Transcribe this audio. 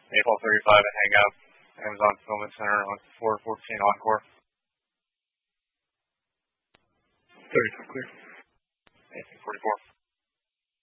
Maple 35 and hang up. Amazon Fulfillment Center on 414 Encore. 35 clear. Anything 44.